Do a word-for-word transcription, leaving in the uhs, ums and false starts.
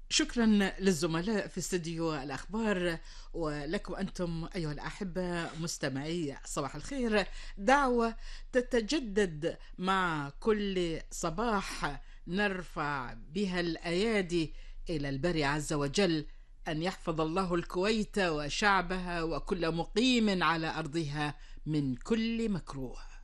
شكرا للزملاء في استديو الأخبار، ولكم أنتم أيها الأحبة مستمعي صباح الخير. دعوة تتجدد مع كل صباح نرفع بها الأيادي إلى الباري عز وجل أن يحفظ الله الكويت وشعبها وكل مقيم على أرضها من كل مكروه.